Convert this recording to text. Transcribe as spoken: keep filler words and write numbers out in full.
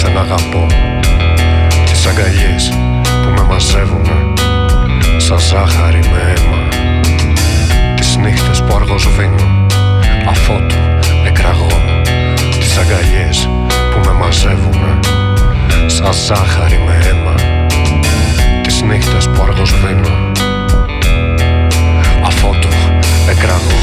δεν αγαπώ. Τις αγκαλιές που με μαζεύουνε σαν ζάχαρη με αίμα. Τις νύχτες που αργό σβήνω αφότου εκραγώνω. Τις αγκαλιές που με μαζεύουνε σαν ζάχαρη με αίμα. Τις νύχτες που αργό σβήνω αφότου εκραγώνω.